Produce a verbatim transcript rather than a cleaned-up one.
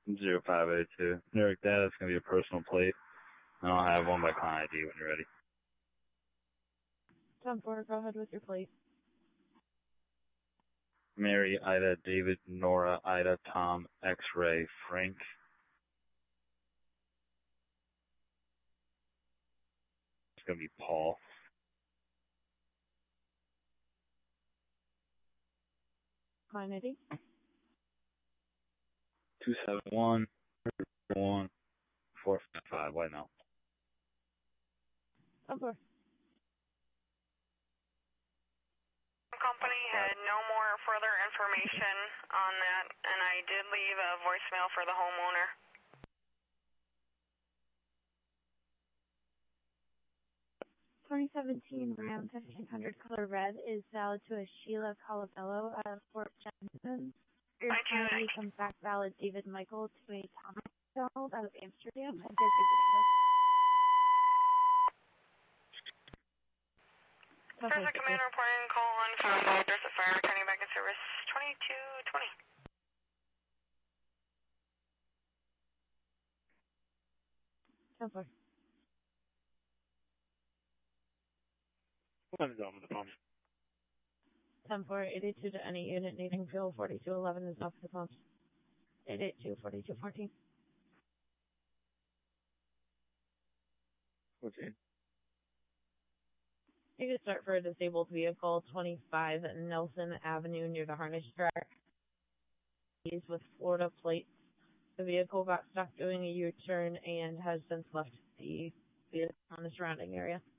zero five eight two. Eric, that is going to be a personal plate. And I'll have one by client I D when you're ready. ten four, go ahead with your plate. Mary, Ida, David, Nora, Ida, Tom, X-Ray, Frank. It's going to be Paul. Client I D? two seven one, one, four five five. Why no? ten four. Company had no more further information on that, and I did leave a voicemail for the homeowner. twenty seventeen Ram fifteen hundred color red is valid to a Sheila Colabello out of Fort Johnson. Your client comes back valid David Michael to a Thomas Donald out of Amsterdam. And There's a command reporting call on from Joseph Fire returning back in service twenty-two twenty. ten four. What time is it on the phone? ten four, eight eight two to any unit needing fuel, forty-two eleven is off the phone. eight eight two, forty-two fourteen. What's it? You can start for a disabled vehicle, twenty-five Nelson Avenue near the harness track. He's with Florida plates. The vehicle got stuck doing a U-turn and has since left the vehicle on the surrounding area.